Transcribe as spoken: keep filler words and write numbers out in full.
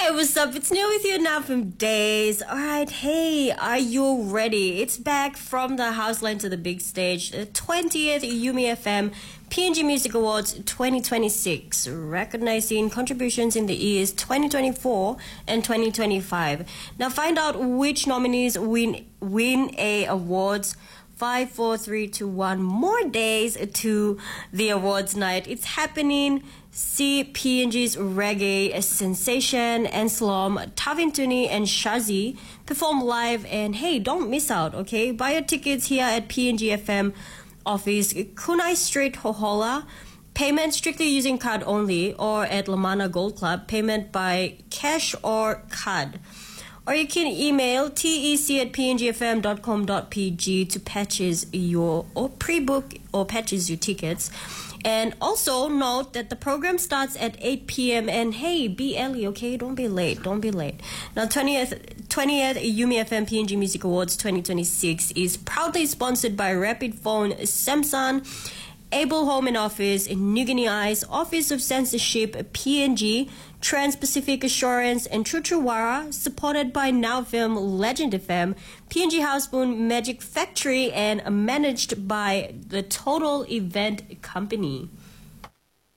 Hey, what's up? It's Neil with you now from Days. Alright, hey, are you ready? It's back from the house line to the big stage. The twentieth Yumi F M P N G Music Awards twenty twenty-six, recognizing contributions in the years twenty twenty-four and twenty twenty-five. Now find out which nominees win win a awards. Five, four, three, two, one. More days to the awards night. It's happening. See P N G's reggae sensation Anselm, Tavin Tuni, and Shazi perform live. And hey, don't miss out, okay? Buy your tickets here at P N G F M office, Kunai Street, Hohola. Payment strictly using card only, or at Lamana Gold Club. Payment by cash or card. Or you can email tec at p n g f m dot com dot p g to purchase your, or pre-book or purchase your tickets. And also note that the program starts at eight p.m. and hey, be early, okay? Don't be late. Don't be late. Now, twentieth, twentieth Yumi F M P N G Music Awards twenty twenty-six is proudly sponsored by Rapid Phone, Samsung, Able Home and Office, New Guinea Eyes, Office of Censorship, P N G, Trans-Pacific Assurance, and Chuchuwara, supported by Now Film, Legend F M, P N G Houseboon, Magic Factory, and managed by the Total Event Company.